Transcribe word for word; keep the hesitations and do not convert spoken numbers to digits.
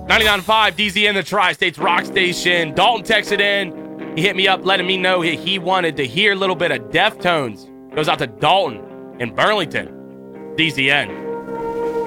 ninety-nine point five D Z N, the Tri-States Rock Station. Dalton texted in. He hit me up letting me know he, he wanted to hear a little bit of Deftones. Goes out to Dalton in Burlington. D Z N.